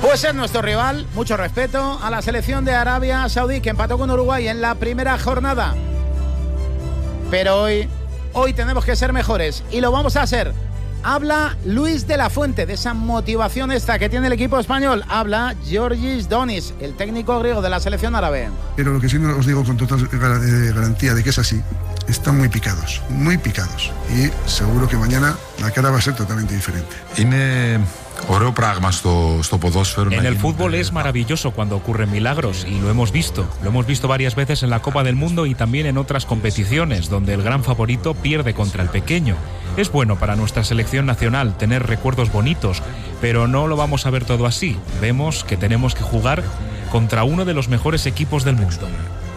Pues es nuestro rival, mucho respeto a la selección de Arabia Saudí, que empató con Uruguay en la primera jornada. Pero hoy tenemos que ser mejores y lo vamos a ser. Habla Luis de la Fuente de esa motivación esta que tiene el equipo español. Habla Giorgis Donis, el técnico griego de la selección árabe. Pero lo que sí os digo con total garantía de que es así, están muy picados y seguro que mañana la cara va a ser totalmente diferente. En el fútbol es maravilloso cuando ocurren milagros y lo hemos visto varias veces en la Copa del Mundo y también en otras competiciones donde el gran favorito pierde contra el pequeño. Es bueno para nuestra selección nacional tener recuerdos bonitos, pero no lo vamos a ver todo así. Vemos que tenemos que jugar contra uno de los mejores equipos del mundo.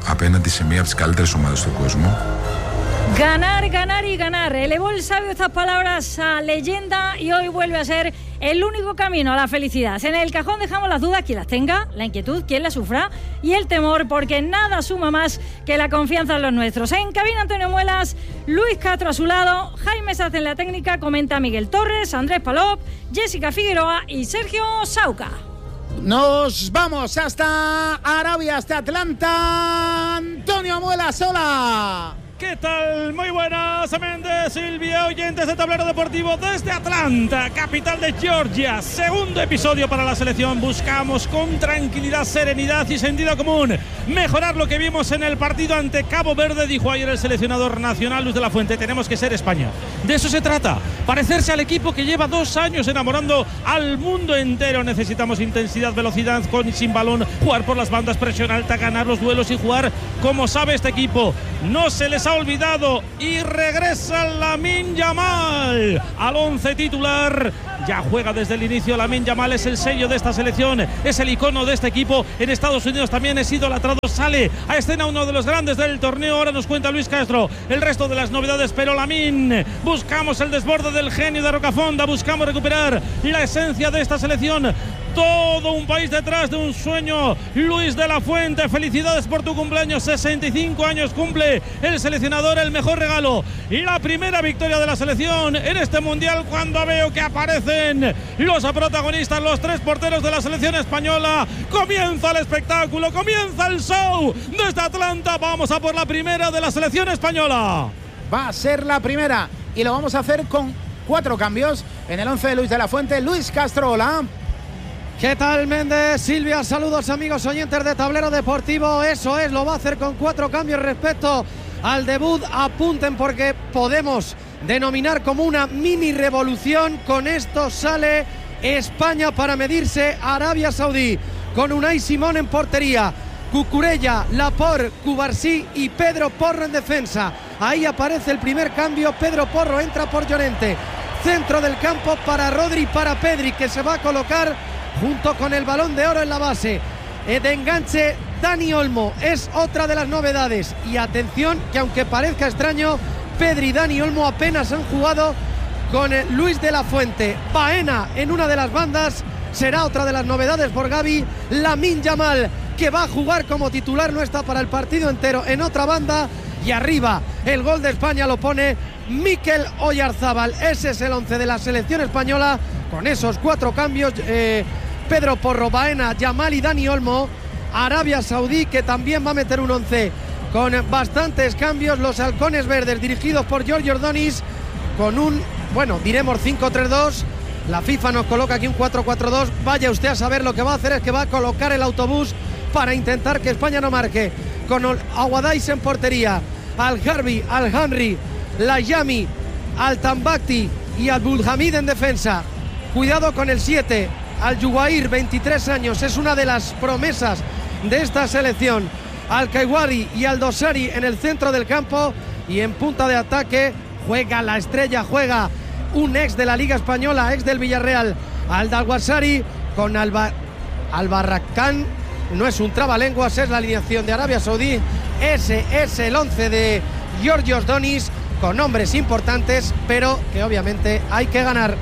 Ganar, ganar y ganar. Elevó el sabio estas palabras a leyenda y hoy vuelve a ser el único camino a la felicidad. En el cajón dejamos las dudas, quien las tenga, la inquietud, quien las sufra y el temor, porque nada suma más que la confianza en los nuestros. En cabina Antonio Muelas, Luis Castro a su lado, Jaime Saz en la técnica, comenta Miguel Torres, Andrés Palop, Jessica Figueroa y Sergio Sauca. Nos vamos hasta Arabia, hasta Atlanta. Antonio Muelas, hola. ¿Qué tal? Muy buenas, Méndez, Silvia, oyentes de Tablero Deportivo desde Atlanta, capital de Georgia. Segundo episodio para la selección. Buscamos con tranquilidad, serenidad y sentido común mejorar lo que vimos en el partido ante Cabo Verde, dijo ayer el seleccionador nacional Luis de la Fuente. Tenemos que ser España. De eso se trata. Parecerse al equipo que lleva 2 años enamorando al mundo entero. Necesitamos intensidad, velocidad con y sin balón, jugar por las bandas, presión alta, ganar los duelos y jugar como sabe este equipo. No se les ha olvidado y regresa Lamine Yamal al 11 titular. Ya juega desde el inicio. Lamine Yamal es el sello de esta selección, es el icono de este equipo. En Estados Unidos también es idolatrado. Sale a escena uno de los grandes del torneo. Ahora nos cuenta Luis Castro el resto de las novedades, pero Lamine, buscamos el desborde del genio de Rocafonda, buscamos recuperar la esencia de esta selección. Todo un país detrás de un sueño. Luis de la Fuente, felicidades por tu cumpleaños. 65 años cumple el seleccionador, el mejor regalo y la primera victoria de la selección en este mundial, cuando veo que aparecen los protagonistas, los 3 porteros de la selección española. Comienza el espectáculo, comienza el show desde Atlanta. Vamos a por la primera de la selección española. Va a ser la primera y lo vamos a hacer con 4 cambios en el 11 de Luis de la Fuente. Luis Castro, hola. ¿Qué tal, Méndez? Silvia, saludos amigos oyentes de Tablero Deportivo. Eso es, lo va a hacer con 4 cambios respecto al debut. Apunten porque podemos denominar como una mini revolución. Con esto sale España para medirse a Arabia Saudí, con Unai Simón en portería, Cucurella, Laporte, Cubarsí y Pedro Porro en defensa. Ahí aparece el primer cambio. Pedro Porro entra por Llorente. Centro del campo para Rodri, para Pedri, que se va a colocar junto con el Balón de Oro en la base. De enganche, Dani Olmo es otra de las novedades. Y atención, que aunque parezca extraño, Pedri y Dani Olmo apenas han jugado con Luis de la Fuente. Baena en una de las bandas será otra de las novedades por Gavi. Lamine Yamal, que va a jugar como titular, no está para el partido entero, en otra banda. Y arriba, el gol de España lo pone Mikel Oyarzábal. Ese es el 11 de la selección española, con esos 4 cambios. Pedro Porro, Baena, Yamal y Dani Olmo. Arabia Saudí, que también va a meter un 11 con bastantes cambios. Los halcones verdes, dirigidos por Giorgio Donis, con un, diremos 5-3-2. La FIFA nos coloca aquí un 4-4-2. Vaya usted a saber lo que va a hacer, es que va a colocar el autobús para intentar que España no marque. Con Aguadais en portería, Al-Harbi, Al-Henry, Layami, Al-Tambakti y Al-Bulhamid en defensa. Cuidado con el 7, Al-Juwair, 23 años, es una de las promesas de esta selección. Al-Kaiwari y Al-Dosari en el centro del campo, y en punta de ataque juega la estrella, juega un ex de la Liga Española, ex del Villarreal, Al-Dalwasari, con Al-Barrakán. No es un trabalenguas, es la alineación de Arabia Saudí. Ese es el 11 de Giorgio Donis, con nombres importantes, pero que obviamente hay que ganar.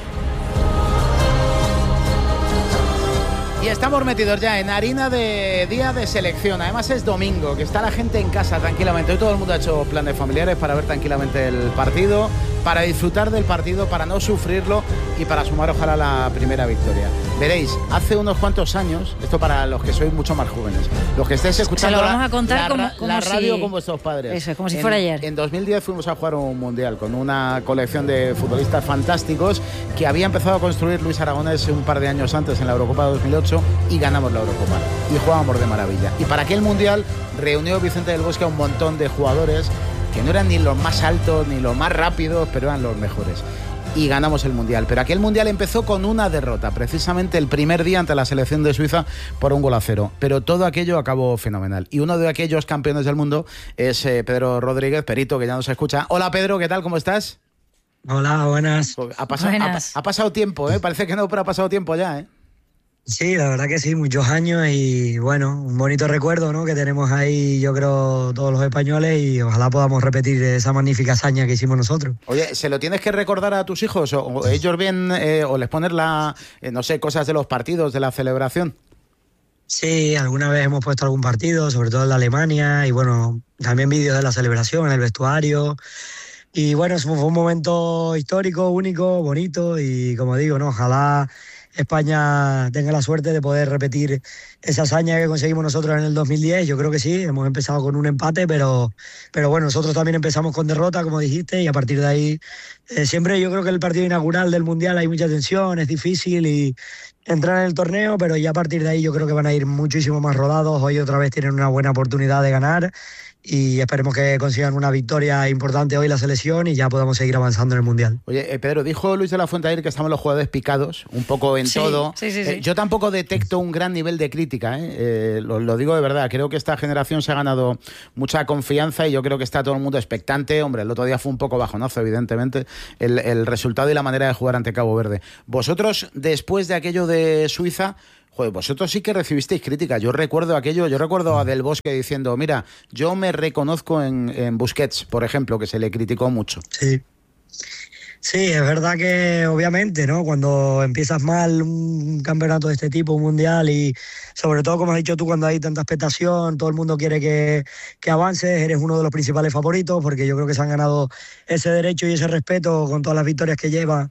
Y estamos metidos ya en harina de día de selección. Además es domingo, que está la gente en casa tranquilamente. Hoy todo el mundo ha hecho planes familiares para ver tranquilamente el partido, para disfrutar del partido, para no sufrirlo, y para sumar ojalá la primera victoria. Veréis, hace unos cuantos años, esto para los que sois mucho más jóvenes, los que estéis escuchando se lo vamos a contar la radio con vuestros padres. Eso es, como si fuera ayer. En 2010 fuimos a jugar un mundial con una colección de futbolistas fantásticos que había empezado a construir Luis Aragonés un par de años antes en la Eurocopa 2008 y ganamos la Eurocopa y jugábamos de maravilla. Y para aquel mundial reunió Vicente del Bosque a un montón de jugadores que no eran ni los más altos ni los más rápidos, pero eran los mejores. Y ganamos el Mundial. Pero aquel Mundial empezó con una derrota, precisamente el primer día ante la selección de Suiza por 1-0. Pero todo aquello acabó fenomenal. Y uno de aquellos campeones del mundo es Pedro Rodríguez, Perito, que ya nos escucha. Hola Pedro, ¿qué tal? ¿Cómo estás? Hola, buenas. Ha pasado tiempo, ¿eh? Parece que no, pero ha pasado tiempo ya, ¿eh? Sí, la verdad que sí, muchos años y bueno, un bonito recuerdo, ¿no? Que tenemos ahí, yo creo, todos los españoles y ojalá podamos repetir esa magnífica hazaña que hicimos nosotros. Oye, ¿se lo tienes que recordar a tus hijos o ellos bien o les pones no sé, cosas de los partidos, de la celebración? Sí, alguna vez hemos puesto algún partido, sobre todo en la Alemania y bueno, también vídeos de la celebración en el vestuario. Y bueno, fue un momento histórico, único, bonito y como digo, ¿no? Ojalá España tenga la suerte de poder repetir esa hazaña que conseguimos nosotros en el 2010. Yo creo que sí, hemos empezado con un empate, pero bueno, nosotros también empezamos con derrota, como dijiste, y a partir de ahí siempre yo creo que el partido inaugural del Mundial hay mucha tensión, es difícil y entrar en el torneo, pero ya a partir de ahí yo creo que van a ir muchísimo más rodados. Hoy otra vez tienen una buena oportunidad de ganar y esperemos que consigan una victoria importante hoy la selección y ya podamos seguir avanzando en el Mundial. Oye, Pedro, dijo Luis de la Fuente ayer que estamos los jugadores picados, un poco en todo. Sí. Yo tampoco detecto un gran nivel de crítica, lo digo de verdad. Creo que esta generación se ha ganado mucha confianza y yo creo que está todo el mundo expectante. Hombre, el otro día fue un poco bajonazo, evidentemente, el resultado y la manera de jugar ante Cabo Verde. Vosotros, después de aquello de Suiza, joder, vosotros sí que recibisteis crítica. Yo recuerdo a Del Bosque diciendo, mira, yo me reconozco en Busquets, por ejemplo, que se le criticó mucho. Sí, es verdad que obviamente, ¿no? Cuando empiezas mal un campeonato de este tipo, un mundial y sobre todo, como has dicho tú, cuando hay tanta expectación, todo el mundo quiere que avances, eres uno de los principales favoritos porque yo creo que se han ganado ese derecho y ese respeto con todas las victorias que llevan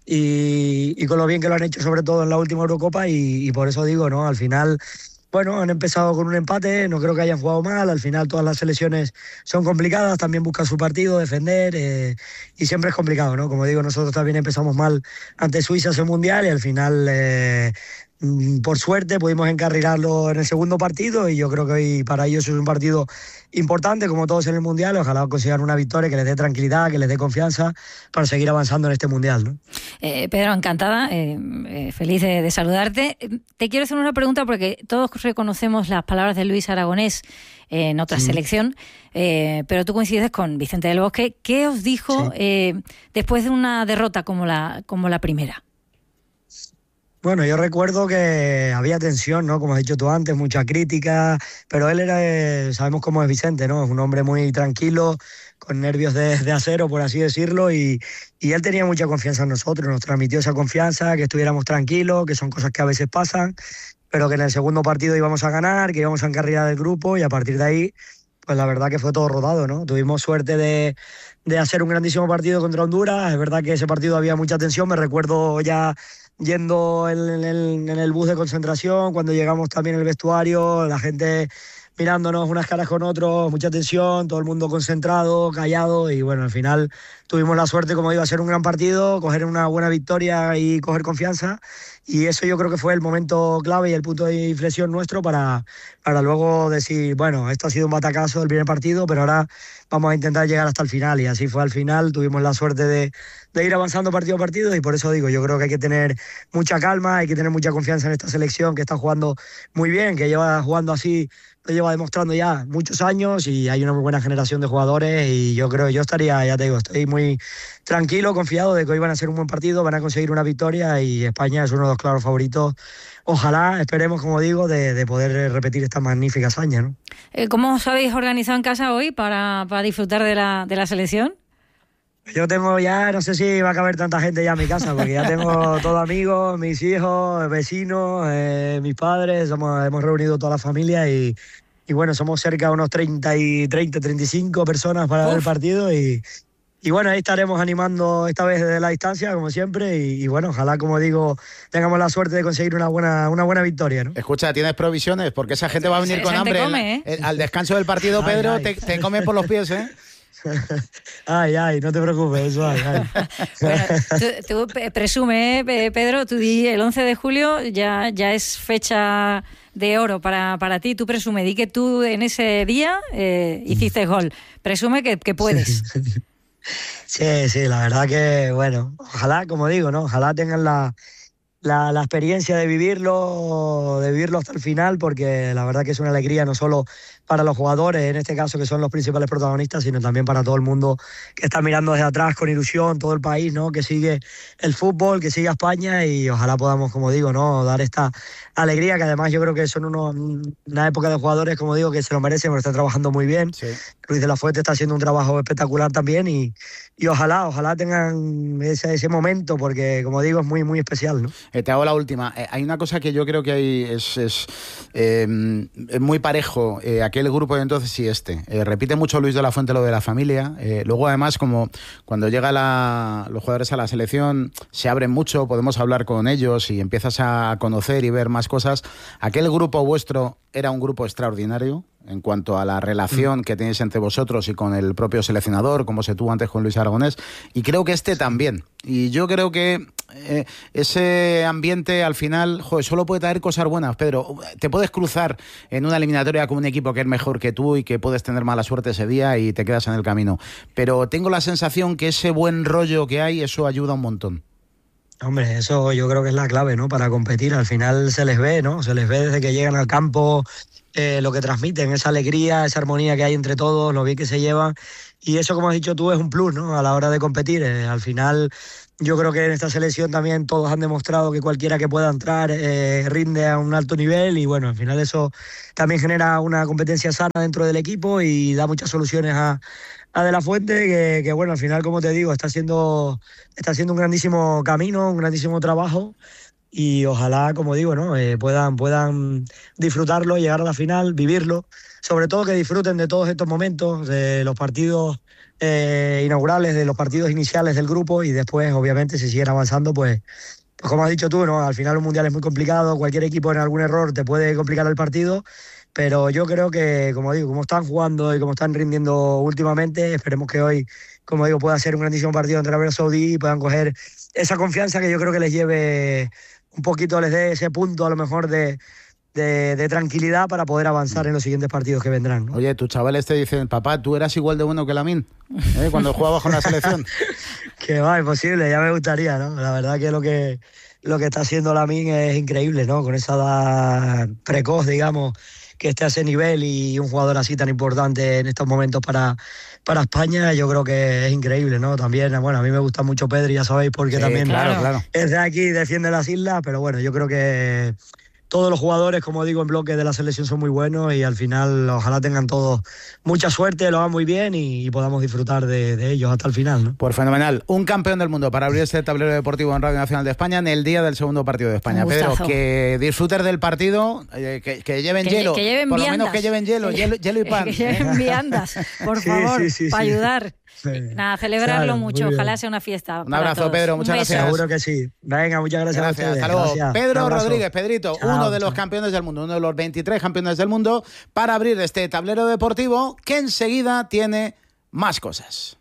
y con lo bien que lo han hecho, sobre todo en la última Eurocopa y por eso digo, ¿no? Al final, bueno, han empezado con un empate, no creo que hayan jugado mal, al final todas las selecciones son complicadas, también buscan su partido, defender y siempre es complicado, ¿no? Como digo, nosotros también empezamos mal ante Suiza ese mundial y al final, por suerte, pudimos encarrilarlo en el segundo partido y yo creo que hoy para ellos es un partido importante, como todos en el mundial, ojalá consigan una victoria que les dé tranquilidad, que les dé confianza para seguir avanzando en este mundial, ¿no? Pedro, encantada, feliz de saludarte. Te quiero hacer una pregunta porque todos reconocemos las palabras de Luis Aragonés en otra selección, pero tú coincides con Vicente del Bosque. ¿Qué os dijo después de una derrota como la primera? Bueno, yo recuerdo que había tensión, ¿no? Como has dicho tú antes, mucha crítica, pero él era, sabemos cómo es Vicente, ¿no? Es un hombre muy tranquilo, con nervios de acero, por así decirlo, y él tenía mucha confianza en nosotros, nos transmitió esa confianza, que estuviéramos tranquilos, que son cosas que a veces pasan, pero que en el segundo partido íbamos a ganar, que íbamos a encarrilar el grupo, y a partir de ahí, pues la verdad que fue todo rodado, ¿no? Tuvimos suerte de hacer un grandísimo partido contra Honduras, es verdad que ese partido había mucha tensión, me recuerdo ya yendo en el bus de concentración, cuando llegamos también al vestuario, la gente mirándonos unas caras con otros, mucha tensión, todo el mundo concentrado, callado y bueno, al final tuvimos la suerte, como digo, a hacer un gran partido, coger una buena victoria y coger confianza y eso yo creo que fue el momento clave y el punto de inflexión nuestro para luego decir, bueno, esto ha sido un batacazo del primer partido, pero ahora vamos a intentar llegar hasta el final y así fue al final, tuvimos la suerte de ir avanzando partido a partido y por eso digo, yo creo que hay que tener mucha calma, hay que tener mucha confianza en esta selección que está jugando muy bien, que lleva jugando así, lo lleva demostrando ya muchos años y hay una muy buena generación de jugadores y yo creo, yo estaría, ya te digo, estoy muy tranquilo, confiado de que hoy van a ser un buen partido, van a conseguir una victoria y España es uno de los claros favoritos. Ojalá, esperemos, como digo, de poder repetir esta magnífica hazaña, ¿no? ¿Cómo os habéis organizado en casa hoy para disfrutar de la selección? Yo tengo ya, no sé si va a caber tanta gente ya en mi casa, porque ya tengo todos amigos, mis hijos, vecinos, mis padres, hemos reunido toda la familia y bueno, somos cerca de unos 35 personas para ver el partido y bueno, ahí estaremos animando esta vez desde la distancia, como siempre, y bueno, ojalá, como digo, tengamos la suerte de conseguir una buena victoria, ¿no? Escucha, ¿tienes provisiones? Porque esa gente va a venir con hambre. Come, al descanso del partido, Pedro, te comen por los pies, ¿eh? Ay, no te preocupes, eso ay. Bueno, tú presume, Pedro, tú di el 11 de julio ya es fecha de oro para ti. Tú presume, di que tú en ese día hiciste gol. Presume que puedes. Sí, la verdad que, bueno, ojalá, como digo, ¿no? Ojalá tengan la experiencia de vivirlo hasta el final, porque la verdad que es una alegría no solo para los jugadores, en este caso que son los principales protagonistas, sino también para todo el mundo que está mirando desde atrás con ilusión, todo el país, ¿no? Que sigue el fútbol, que sigue a España, y ojalá podamos, como digo, ¿no? Dar esta alegría, que además yo creo que son una época de jugadores, como digo, que se lo merecen, porque están trabajando muy bien. Sí. Luis de la Fuente está haciendo un trabajo espectacular también, y ojalá tengan ese momento, porque, como digo, es muy, muy especial, ¿no? Te hago la última. Hay una cosa que yo creo que hay es muy parejo, aquel grupo de entonces y este. Repite mucho Luis de la Fuente lo de la familia. Luego, además, como cuando llegan los jugadores a la selección, se abren mucho, podemos hablar con ellos y empiezas a conocer y ver más cosas. Aquel grupo vuestro era un grupo extraordinario en cuanto a la relación que tenéis entre vosotros y con el propio seleccionador, como se tuvo antes con Luis Aragonés, y creo que este también. Y yo creo que ese ambiente al final, solo puede traer cosas buenas, Pedro. Te puedes cruzar en una eliminatoria con un equipo que es mejor que tú y que puedes tener mala suerte ese día y te quedas en el camino. Pero tengo la sensación que ese buen rollo que hay, eso ayuda un montón. Hombre, eso yo creo que es la clave, ¿no? Para competir. Al final se les ve, ¿no? Se les ve desde que llegan al campo, lo que transmiten, esa alegría, esa armonía que hay entre todos, lo bien que se llevan. Y eso, como has dicho tú, es un plus, ¿no? A la hora de competir. Al final, yo creo que en esta selección también todos han demostrado que cualquiera que pueda entrar rinde a un alto nivel, y bueno, al final eso también genera una competencia sana dentro del equipo y da muchas soluciones a De la Fuente, que bueno, al final, como te digo, está haciendo un grandísimo camino, un grandísimo trabajo, y ojalá, como digo, ¿no? puedan disfrutarlo, llegar a la final, vivirlo, sobre todo que disfruten de todos estos momentos, de los partidos inaugurales, de los partidos iniciales del grupo, y después, obviamente, si siguen avanzando, pues como has dicho tú, ¿no? Al final un mundial es muy complicado, cualquier equipo en algún error te puede complicar el partido, pero yo creo que, como digo, como están jugando y como están rindiendo últimamente, esperemos que hoy, como digo, pueda ser un grandísimo partido entre Arabia Saudí y puedan coger esa confianza que yo creo que les lleve un poquito, les dé ese punto a lo mejor de tranquilidad para poder avanzar en los siguientes partidos que vendrán, ¿no? Oye, tus chavales te dicen, papá, ¿tú eras igual de bueno que Lamine cuando jugabas con la selección? Que va, imposible, ya me gustaría, ¿no? La verdad que lo que está haciendo Lamine es increíble, ¿no? Con esa edad precoz, digamos, que esté a ese nivel, y un jugador así tan importante en estos momentos para España, yo creo que es increíble, ¿no? También, bueno, a mí me gusta mucho Pedri, ya sabéis, porque sí, también claro. Es de aquí, defiende las islas, pero bueno, yo creo que todos los jugadores, como digo, en bloque de la selección son muy buenos, y al final ojalá tengan todos mucha suerte, lo hagan muy bien y podamos disfrutar de ellos hasta el final, ¿no? Pues fenomenal. Un campeón del mundo para abrir este tablero deportivo en Radio Nacional de España en el día del segundo partido de España. Pedro, que disfrutes del partido, que lleven hielo, que lleven por viandas. lo menos que lleven hielo y pan. Que lleven viandas, por favor, para ayudar. Sí. Nada, celebrarlo claro, mucho, ojalá sea una fiesta. Un abrazo, todos. Pedro, muchas gracias. Seguro que sí. Venga, muchas gracias. Hasta luego. Gracias. Pedro Rodríguez, Pedrito, chao, uno de los campeones del mundo, uno de los 23 campeones del mundo, para abrir este tablero deportivo que enseguida tiene más cosas.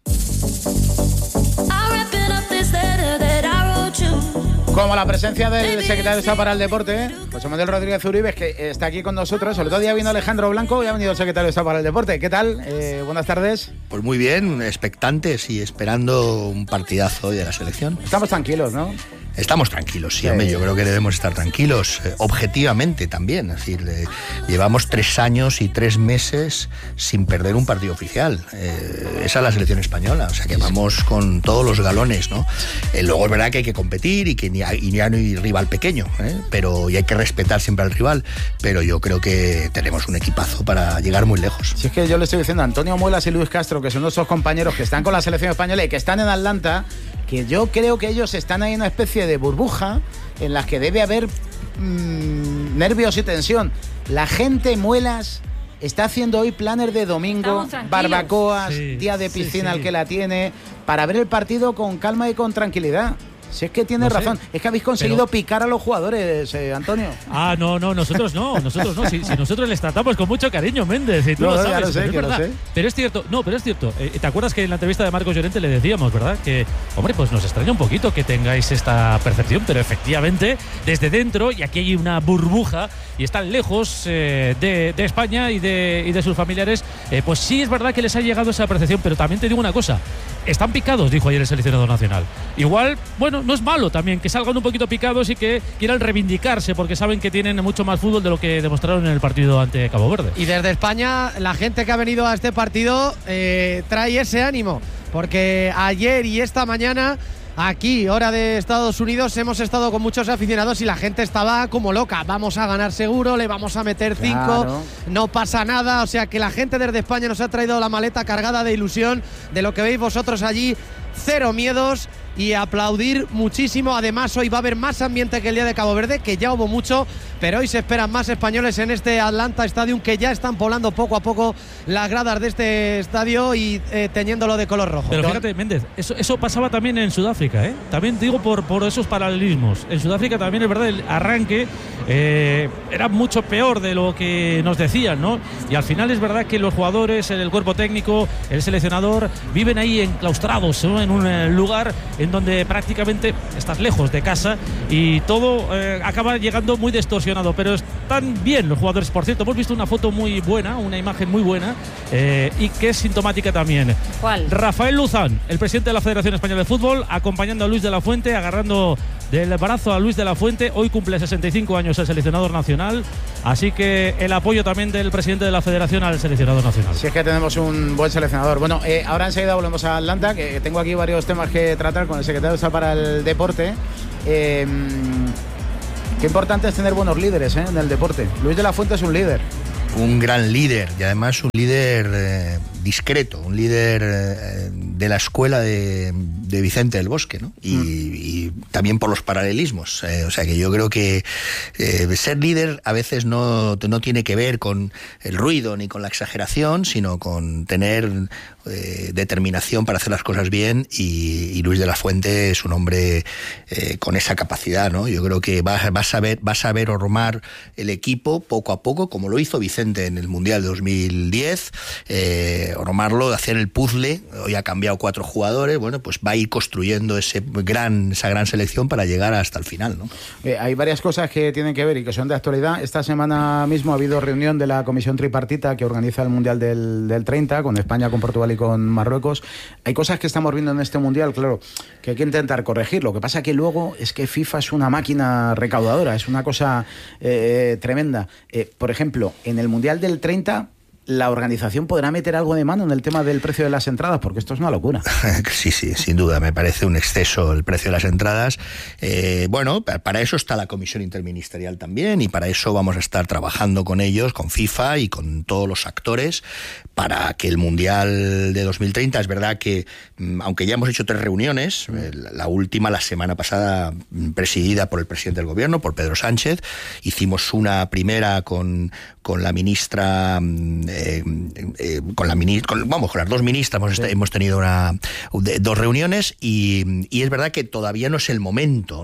Como la presencia del secretario de Estado para el Deporte, José Manuel Rodríguez Uribe, que está aquí con nosotros. Sobre todo ya vino Alejandro Blanco y ha venido el secretario de Estado para el Deporte. ¿Qué tal? Buenas tardes. Pues muy bien, expectantes y esperando un partidazo hoy de la selección. Estamos tranquilos, ¿no? Estamos tranquilos, sí, hombre, yo creo que debemos estar tranquilos, objetivamente también. Es decir, llevamos 3 años y 3 meses sin perder un partido oficial. Esa es la selección española, o sea que vamos con todos los galones, ¿no? Luego es verdad que hay que competir y que ya no hay rival pequeño, y hay que respetar siempre al rival, pero yo creo que tenemos un equipazo para llegar muy lejos. Si es que yo le estoy diciendo a Antonio Muelas y Luis Castro, que son nuestros compañeros que están con la selección española y que están en Atlanta, que yo creo que ellos están ahí en una especie de burbuja en la que debe haber nervios y tensión. La gente, Muelas, está haciendo hoy planes de domingo, barbacoas, día de piscina al que la tiene, para ver el partido con calma y con tranquilidad. Si es que tiene razón, es que habéis conseguido picar a los jugadores, Antonio. No, nosotros no. Si nosotros les tratamos con mucho cariño, Méndez, y tú lo sabes. Lo sé. Pero es cierto, ¿te acuerdas que en la entrevista de Marcos Llorente le decíamos, verdad? Que, hombre, pues nos extraña un poquito que tengáis esta percepción, pero efectivamente, desde dentro, y aquí hay una burbuja, y están lejos de España y de sus familiares, pues sí es verdad que les ha llegado esa percepción, pero también te digo una cosa. Están picados, dijo ayer el seleccionador nacional. Igual, bueno, no es malo también que salgan un poquito picados y que quieran reivindicarse porque saben que tienen mucho más fútbol de lo que demostraron en el partido ante Cabo Verde. Y desde España, la gente que ha venido a este partido trae ese ánimo, porque ayer y esta mañana, aquí, hora de Estados Unidos, hemos estado con muchos aficionados y la gente estaba como loca. Vamos a ganar seguro, le vamos a meter 5, no pasa nada. O sea que la gente desde España nos ha traído la maleta cargada de ilusión de lo que veis vosotros allí. Cero miedos y aplaudir muchísimo. Además, hoy va a haber más ambiente que el día de Cabo Verde, que ya hubo mucho, pero hoy se esperan más españoles en este Atlanta Stadium, que ya están poblando poco a poco las gradas de este estadio y teñiéndolo de color rojo. Pero fíjate, Méndez, eso pasaba también en Sudáfrica, ¿eh? También digo por esos paralelismos. En Sudáfrica también es verdad, el arranque era mucho peor de lo que nos decían, ¿no? Y al final es verdad que los jugadores, el cuerpo técnico, el seleccionador, viven ahí enclaustrados, ¿no? En un lugar en donde prácticamente estás lejos de casa y todo acaba llegando muy distorsionado, pero están bien los jugadores. Por cierto, hemos visto una foto muy buena, una imagen muy buena, y que es sintomática también. ¿Cuál? Rafael Luzán, el presidente de la Federación Española de Fútbol, acompañando a Luis de la Fuente, agarrando del brazo a Luis de la Fuente. Hoy cumple 65 años el seleccionador nacional, así que el apoyo también del presidente de la Federación al seleccionador nacional. Si es que tenemos un buen seleccionador. Bueno, ahora enseguida volvemos a Atlanta, que tengo aquí varios temas que tratar con el secretario de Estado para el deporte. Qué importante es tener buenos líderes en el deporte. Luis de la Fuente es un líder. Un gran líder, y además un líder discreto, un líder de la escuela de Vicente del Bosque, ¿no? Y también por los paralelismos. O sea que yo creo que ser líder a veces no tiene que ver con el ruido ni con la exageración, sino con tener determinación para hacer las cosas bien, y Luis de la Fuente es un hombre con esa capacidad, ¿no? Yo creo que va a saber ormar el equipo poco a poco, como lo hizo Vicente en el Mundial 2010, ormarlo, hacer el puzzle. Hoy ha cambiado 4 jugadores, bueno, pues va a ir construyendo esa gran selección para llegar hasta el final, ¿no? Hay varias cosas que tienen que ver y que son de actualidad. Esta semana mismo ha habido reunión de la comisión tripartita que organiza el Mundial del 30, con España, con Portugal y con Marruecos. Hay cosas que estamos viendo en este Mundial, claro, que hay que intentar corregir. Lo que pasa que luego es que FIFA es una máquina recaudadora, es una cosa tremenda. Por ejemplo, en el Mundial del 30... ¿la organización podrá meter algo de mano en el tema del precio de las entradas? Porque esto es una locura. Sí, sin duda, me parece un exceso el precio de las entradas. Bueno, para eso está la comisión interministerial también, y para eso vamos a estar trabajando con ellos, con FIFA y con todos los actores, para que el Mundial de 2030, es verdad que, aunque ya hemos hecho 3 reuniones, la última la semana pasada presidida por el presidente del gobierno, por Pedro Sánchez, hicimos una primera con la ministra, con las 2 ministras hemos tenido 2 reuniones, y es verdad que todavía no es el momento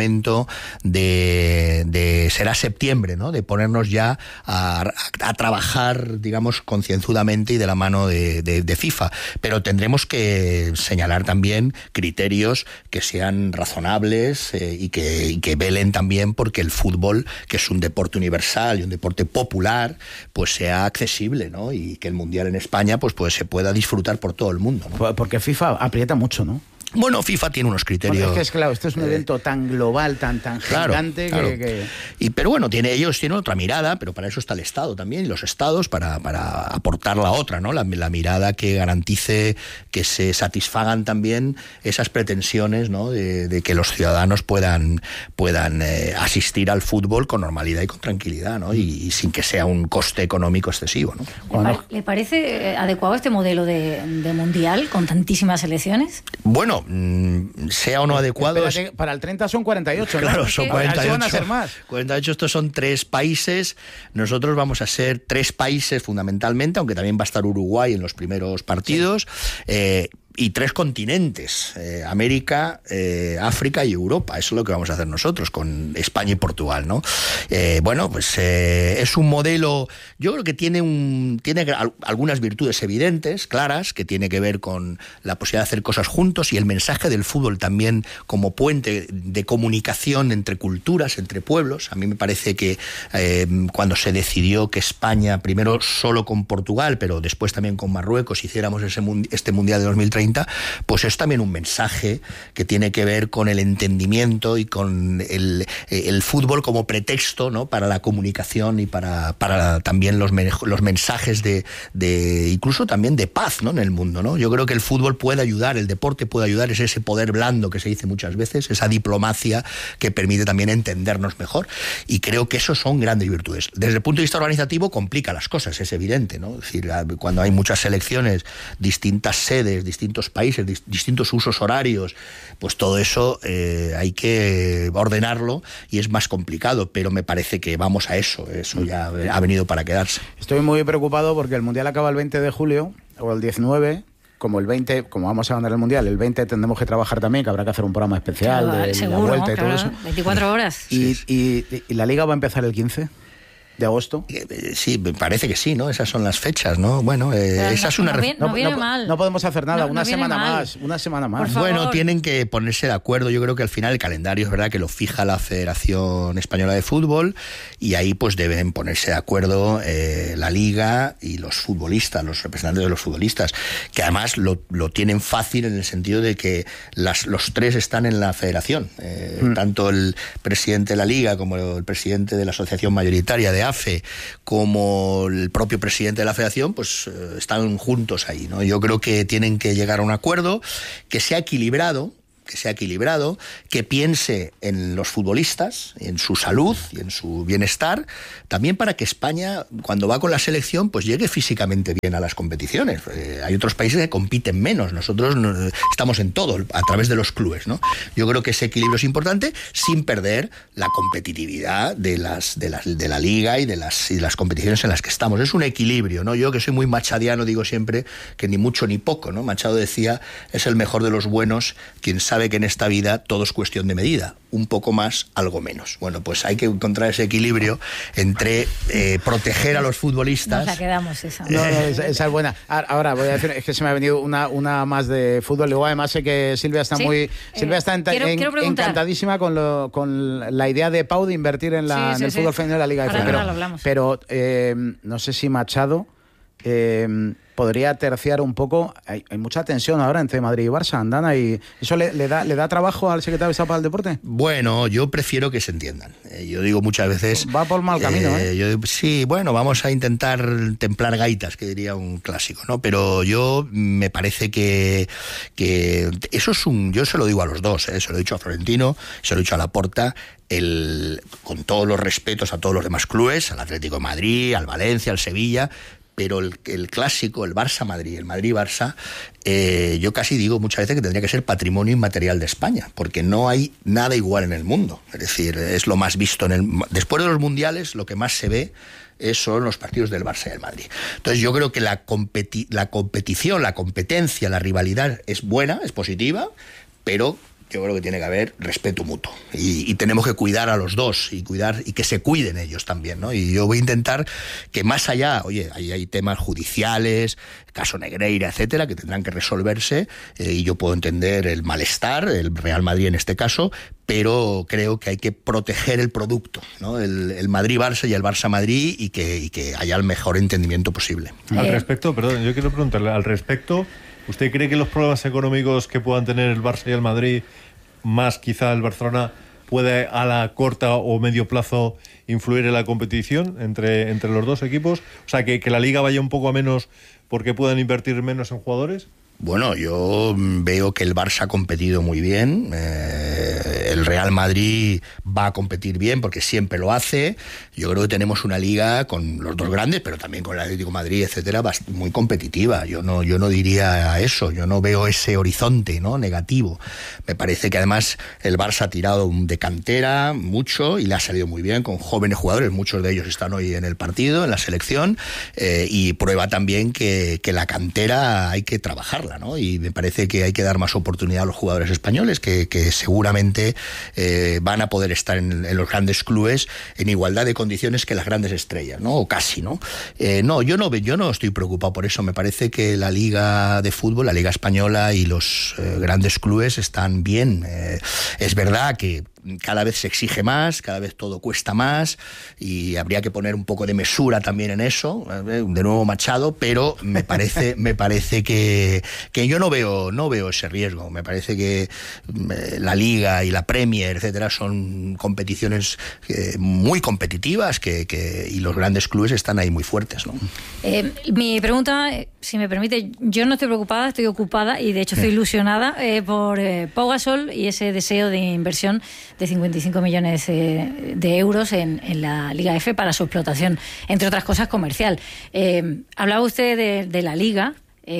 de será septiembre, ¿no? De ponernos ya a trabajar, digamos, concienzudamente y de la mano de FIFA, pero tendremos que señalar también criterios que sean razonables, y que velen también porque el fútbol, que es un deporte universal y un deporte popular, pues sea accesible, ¿no? Y que el Mundial en España pues se pueda disfrutar por todo el mundo, ¿no? Porque FIFA aprieta mucho, ¿no? Bueno, FIFA tiene unos criterios. Bueno, es que es claro, este es un evento tan global, tan gigante, claro. Que... Pero bueno, ellos tienen otra mirada, pero para eso está el Estado también, y los Estados para aportar la otra, ¿no? La mirada que garantice que se satisfagan también esas pretensiones, ¿no? De que los ciudadanos puedan asistir al fútbol con normalidad y con tranquilidad, ¿no? Y sin que sea un coste económico excesivo, ¿no? ¿Le parece adecuado este modelo de mundial con tantísimas selecciones? Bueno, bueno, sea o no adecuado... Para el 30 son 48. Claro, son 48. Van a ser más. 48, estos son 3 países. Nosotros vamos a ser 3 países fundamentalmente, aunque también va a estar Uruguay en los primeros partidos. Sí. Y 3 continentes, América, África y Europa. Eso es lo que vamos a hacer nosotros con España y Portugal, ¿no? Bueno, pues es un modelo, yo creo que tiene algunas virtudes evidentes, claras, que tiene que ver con la posibilidad de hacer cosas juntos y el mensaje del fútbol también como puente de comunicación entre culturas, entre pueblos. A mí me parece que cuando se decidió que España, primero solo con Portugal, pero después también con Marruecos, hiciéramos este Mundial de 2030, pues es también un mensaje que tiene que ver con el entendimiento y con el fútbol como pretexto, ¿no?, para la comunicación y para también los mensajes de incluso también de paz, ¿no?, en el mundo, ¿no? Yo creo que el fútbol puede ayudar, el deporte puede ayudar, es ese poder blando que se dice muchas veces, esa diplomacia que permite también entendernos mejor, y creo que eso son grandes virtudes. Desde el punto de vista organizativo complica las cosas, es evidente, ¿no? Es decir, cuando hay muchas selecciones, distintas sedes, distintos países, distintos usos horarios, pues todo eso hay que ordenarlo y es más complicado, pero me parece que vamos a eso ya ha venido para quedarse. Estoy muy preocupado porque el Mundial acaba el 20 de julio o el 19, como el 20, como vamos a ganar el Mundial, el 20 tendremos que trabajar también, que habrá que hacer un programa especial, claro, de seguro, la vuelta y todo eso. 24 horas. Y la Liga va a empezar el 15 de agosto. Sí, me parece que sí, ¿no? Esas son las fechas, ¿no? Bueno, esa es una... No viene mal. No podemos hacer nada, una semana más. Bueno, tienen que ponerse de acuerdo. Yo creo que al final el calendario es verdad que lo fija la Federación Española de Fútbol y ahí pues deben ponerse de acuerdo la Liga y los futbolistas, los representantes de los futbolistas, que además lo tienen fácil en el sentido de que los 3 están en la Federación. Tanto el presidente de la Liga como el presidente de la Asociación Mayoritaria de AFE como el propio presidente de la Federación, pues están juntos ahí, ¿no? Yo creo que tienen que llegar a un acuerdo que sea equilibrado, que piense en los futbolistas, en su salud y en su bienestar, también para que España, cuando va con la selección, pues llegue físicamente bien a las competiciones. Hay otros países que compiten menos, nosotros estamos en todo, a través de los clubes, ¿no? Yo creo que ese equilibrio es importante, sin perder la competitividad de la Liga y de las competiciones en las que estamos. Es un equilibrio, ¿no? Yo, que soy muy machadiano, digo siempre que ni mucho ni poco, ¿no? Machado decía, es el mejor de los buenos quien sabe que en esta vida todo es cuestión de medida, un poco más, algo menos. Bueno, pues hay que encontrar ese equilibrio entre proteger a los futbolistas. Nos la quedamos esa. No, esa es buena. Ahora voy a decir, es que se me ha venido una más de fútbol. Luego además sé que Silvia está quiero encantadísima con la idea de Pau de invertir en el fútbol femenino de la Liga de Fútbol. Pero no sé si Machado podría terciar un poco. Hay mucha tensión ahora entre Madrid y Barça, Andana, y ¿eso le da trabajo al secretario de Estado para el Deporte? Bueno, yo prefiero que se entiendan. Yo digo muchas veces... Va por mal camino, sí, bueno, vamos a intentar templar gaitas, que diría un clásico, ¿no? Pero yo me parece que eso es yo se lo digo a los dos, se lo he dicho a Florentino, se lo he dicho a Laporta, con todos los respetos a todos los demás clubes, al Atlético de Madrid, al Valencia, al Sevilla, pero el clásico, el Barça-Madrid, el Madrid-Barça, yo casi digo muchas veces que tendría que ser patrimonio inmaterial de España, porque no hay nada igual en el mundo. Es decir, es lo más visto después de los mundiales, lo que más se ve son los partidos del Barça y del Madrid. Entonces yo creo que la competición, la competencia, la rivalidad es buena, es positiva, pero yo creo que tiene que haber respeto mutuo y tenemos que cuidar a los dos y que se cuiden ellos también, ¿no? Y yo voy a intentar que más allá, hay temas judiciales, caso Negreira, etcétera, que tendrán que resolverse, y yo puedo entender el malestar, el Real Madrid en este caso, pero creo que hay que proteger el producto, ¿no? El Madrid-Barça y el Barça-Madrid, y que haya el mejor entendimiento posible. Al respecto, perdón, yo quiero preguntarle, al respecto, ¿usted cree que los problemas económicos que puedan tener el Barça y el Madrid, más quizá el Barcelona, puede a la corta o medio plazo influir en la competición entre los dos equipos? O sea, que la Liga vaya un poco a menos porque puedan invertir menos en jugadores. Bueno, yo veo que el Barça ha competido muy bien. el Real Madrid va a competir bien porque siempre lo hace. Yo creo que tenemos una liga con los dos grandes, pero también con el Atlético de Madrid, etcétera, muy competitiva. Yo no diría eso, yo no veo ese horizonte, ¿no?, negativo. Me parece que además el Barça ha tirado de cantera mucho y le ha salido muy bien con jóvenes jugadores, muchos de ellos están hoy en el partido, en la selección, y prueba también que la cantera hay que trabajarla, ¿no? Y me parece que hay que dar más oportunidad a los jugadores españoles que seguramente van a poder estar en los grandes clubes en igualdad de condiciones que las grandes estrellas, ¿no? O casi, ¿no? Yo no estoy preocupado por eso. Me parece que la Liga de Fútbol, la Liga Española y los grandes clubes están bien. Es verdad que cada vez se exige más, cada vez todo cuesta más y habría que poner un poco de mesura también en eso, de nuevo Machado, pero me parece que yo no veo ese riesgo. Me parece que la Liga y la Premier, etcétera, son competiciones muy competitivas y los grandes clubes están ahí muy fuertes, ¿no? Mi pregunta, si me permite, yo no estoy preocupada, estoy ocupada y de hecho estoy ilusionada por Pau Gasol y ese deseo de inversión de 55 millones de euros en la Liga F para su explotación, entre otras cosas comercial. Hablaba usted de la Liga,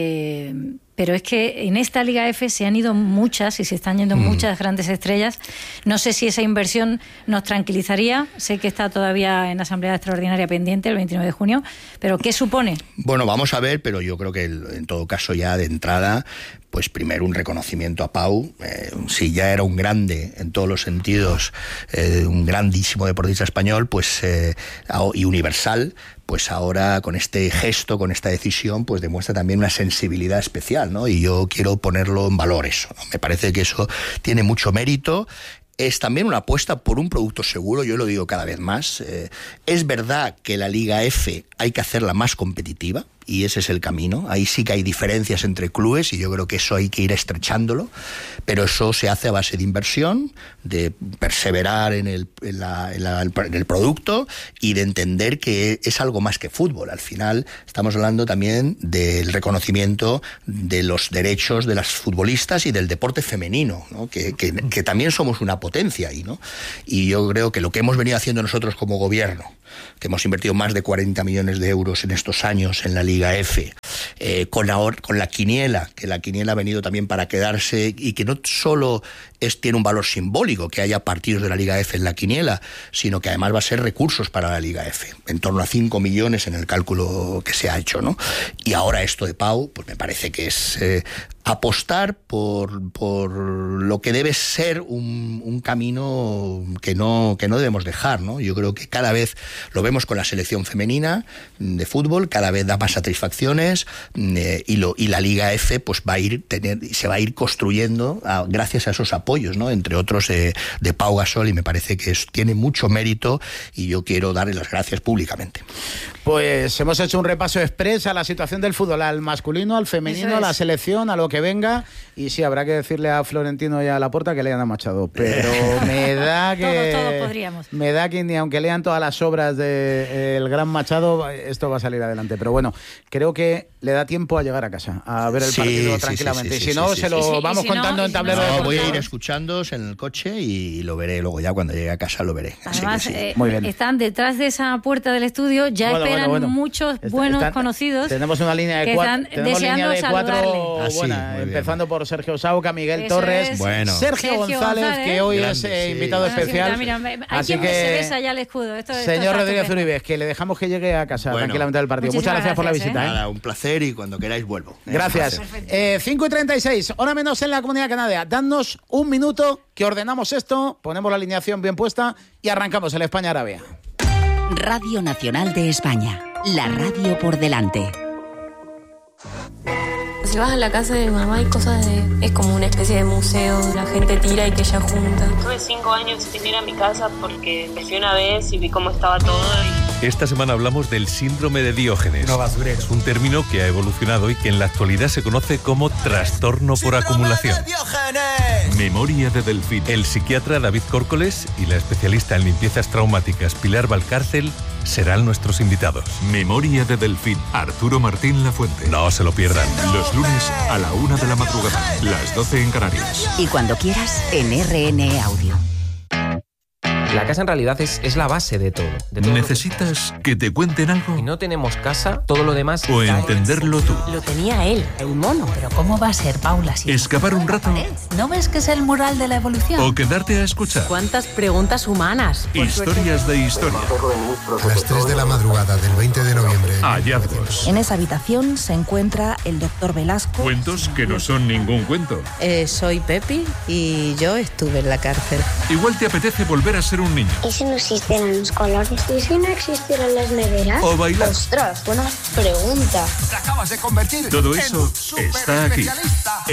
pero es que en esta Liga F se han ido muchas y se están yendo muchas grandes estrellas. No sé si esa inversión nos tranquilizaría. Sé que está todavía en la Asamblea Extraordinaria pendiente el 29 de junio, pero ¿qué supone? Bueno, vamos a ver, pero yo creo que en todo caso ya de entrada, pues primero un reconocimiento a Pau. Si ya era un grande en todos los sentidos, un grandísimo deportista español, pues y universal, pues ahora con este gesto, con esta decisión, pues demuestra también una sensibilidad especial, ¿no? Y yo quiero ponerlo en valor eso, ¿no? Me parece que eso tiene mucho mérito. Es también una apuesta por un producto seguro, yo lo digo cada vez más. Es verdad que la Liga F hay que hacerla más competitiva, y ese es el camino. Ahí sí que hay diferencias entre clubes y yo creo que eso hay que ir estrechándolo, pero eso se hace a base de inversión, de perseverar en el producto y de entender que es algo más que fútbol. Al final estamos hablando también del reconocimiento de los derechos de las futbolistas y del deporte femenino, ¿no? que también somos una potencia ahí, ¿no? Y yo creo que lo que hemos venido haciendo nosotros como gobierno, que hemos invertido más de 40 millones de euros en estos años en la Liga F, con la quiniela, que la quiniela ha venido también para quedarse y que no solo tiene un valor simbólico que haya partidos de la Liga F en la quiniela, sino que además va a ser recursos para la Liga F, en torno a 5 millones en el cálculo que se ha hecho, ¿no? Y ahora esto de Pau, pues me parece que es apostar por lo que debe ser un camino que no debemos dejar, ¿no? Yo creo que cada vez lo vemos con la selección femenina de fútbol, cada vez da más satisfacciones y la Liga F pues se va a ir construyendo gracias a esos apoyos, ¿no? Entre otros de Pau Gasol, y me parece que tiene mucho mérito y yo quiero darle las gracias públicamente. Pues hemos hecho un repaso express a la situación del fútbol, al masculino, al femenino, a la selección, a lo que venga, y sí, habrá que decirle a Florentino y a Laporta que lean a Machado, pero me da que todos podríamos. Me da que ni aunque lean todas las obras del gran Machado, esto va a salir adelante, pero bueno, creo que le da tiempo a llegar a casa, a ver el partido tranquilamente, y si no, se lo vamos contando en tablero. No, voy a ir escuchándoos en el coche y lo veré luego, ya cuando llegue a casa lo veré. Además, muy bien. Están detrás de esa puerta del estudio, ya esperan muchos buenos conocidos. Tenemos una línea de cuatro. Tenemos línea de cuatro buena, empezando por Sergio Sauca, Miguel Torres, Sergio González, que hoy es invitado especial. Así que se besa ya el escudo. Señor Rodríguez Uribes, que le dejamos que llegue a casa tranquilamente del partido. Muchas gracias por la visita. Nada, un placer, y cuando queráis vuelvo. Gracias. 5:36, hora menos en la Comunidad Canaria. Dadnos un minuto que ordenamos esto, ponemos la alineación bien puesta y arrancamos el España-Arabia. Radio Nacional de España, la radio por delante. Si vas a la casa de mamá hay cosas es como una especie de museo, la gente tira y que ella junta. Tuve 5 años sin ir a mi casa porque me fui una vez y vi cómo estaba todo y Esta semana hablamos del síndrome de Diógenes. No basurero. Es un término que ha evolucionado y que en la actualidad se conoce como trastorno por acumulación. Memoria de Delfín. El psiquiatra David Córcoles y la especialista en limpiezas traumáticas Pilar Valcárcel serán nuestros invitados. Memoria de Delfín. Arturo Martín Lafuente. No se lo pierdan. Los lunes a la 1 de la madrugada, las 12 en Canarias. Y cuando quieras, en RN Audio. La casa en realidad es la base de todo. ¿Necesitas que te cuenten algo? Si no tenemos casa, todo lo demás... ¿O entenderlo tú? Lo tenía él, el mono. Pero ¿cómo va a ser, Paula? Si ¿Escapar un rato? ¿No ves que es el mural de la evolución? ¿O quedarte a escuchar? ¿Cuántas preguntas humanas? Historias de historia. A las 3 de la madrugada del 20 de noviembre. Hallazgos. En esa habitación se encuentra el doctor Velasco. Cuentos que no son ningún cuento. Soy Pepi y yo estuve en la cárcel. Igual te apetece volver a ser un niño. ¿Y si no existieran los colores? ¿Y si no existieran las neveras? O bailar. Ostras, buena pregunta. Te acabas de convertir. Todo eso está aquí.